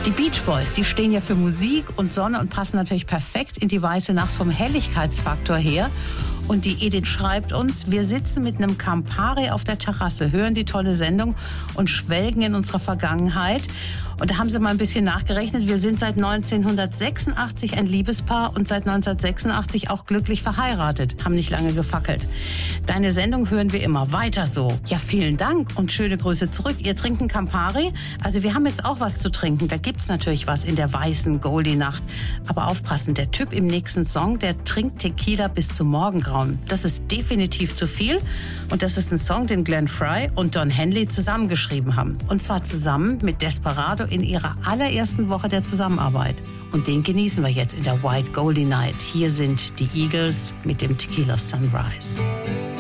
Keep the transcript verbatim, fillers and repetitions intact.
Die Beach Boys, die stehen ja für Musik und Sonne und passen natürlich perfekt in die weiße Nacht vom Helligkeitsfaktor her. Und die Edith schreibt uns, wir sitzen mit einem Campari auf der Terrasse, hören die tolle Sendung und schwelgen in unserer Vergangenheit. Und da haben sie mal ein bisschen nachgerechnet. Wir sind seit neunzehnhundertsechsundachtzig ein Liebespaar und seit neunzehnhundertsechsundachtzig auch glücklich verheiratet. Haben nicht lange gefackelt. Deine Sendung hören wir immer. Weiter so. Ja, vielen Dank und schöne Grüße zurück. Ihr trinkt einen Campari? Also wir haben jetzt auch was zu trinken. Da gibt's natürlich was in der weißen Goldie-Nacht. Aber aufpassen, der Typ im nächsten Song, der trinkt Tequila bis zum Morgengrauen. Das ist definitiv zu viel. Und das ist ein Song, den Glenn Frey und Don Henley zusammengeschrieben haben. Und zwar zusammen mit Desperado in ihrer allerersten Woche der Zusammenarbeit. Und den genießen wir jetzt in der White Goldie Night. Hier sind die Eagles mit dem Tequila Sunrise.